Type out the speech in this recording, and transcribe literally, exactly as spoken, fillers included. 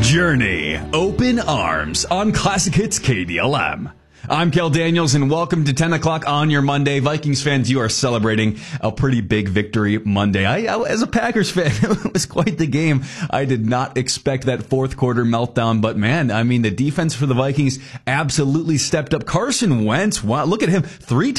Journey, Open Arms on Classic Hits K D L M. I'm Kel Daniels, and welcome to ten o'clock on your Monday. Vikings fans, you are celebrating a pretty big victory Monday. I, I, as a Packers fan, it was quite the game. I did not expect that fourth quarter meltdown, but man, I mean, the defense for the Vikings absolutely stepped up. Carson Wentz, wow, look at him. Three